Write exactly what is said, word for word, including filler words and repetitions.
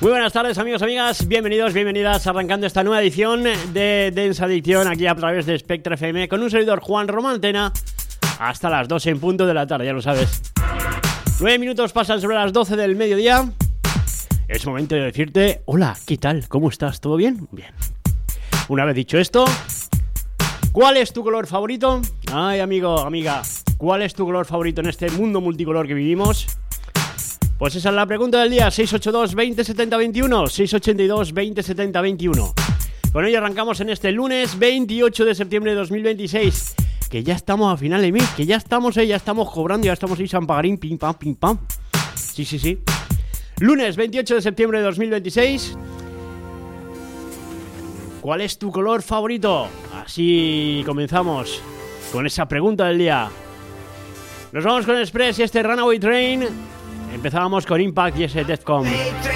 Muy buenas tardes, amigos, amigas, bienvenidos, bienvenidas, arrancando esta nueva edición de Dance Addiction aquí a través de Spectre F M con un servidor Juan Román Tena hasta las doce en punto de la tarde, ya lo sabes. Nueve minutos pasan sobre las doce del mediodía. Es momento de decirte, hola, ¿qué tal? ¿Cómo estás? ¿Todo bien? Bien. Una vez dicho esto, ¿cuál es tu color favorito? Ay, amigo, amiga, ¿cuál es tu color favorito en este mundo multicolor que vivimos? Pues esa es la pregunta del día, seis ocho dos, veinte, setenta, veintiuno, seis ocho dos, veinte, setenta, veintiuno. Con ello arrancamos en este lunes veintiocho de septiembre de dos mil veintiséis, que ya estamos a final de mes, que ya estamos ahí, ya estamos cobrando, ya estamos ahí, San Pagarín, pim pam, pim pam. Sí, sí, sí. Lunes veintiocho de septiembre de dos mil veintiséis. ¿Cuál es tu color favorito? Así comenzamos con esa pregunta del día. Nos vamos con Express y este Runaway Train. Empezábamos con Impact y ese Defcon.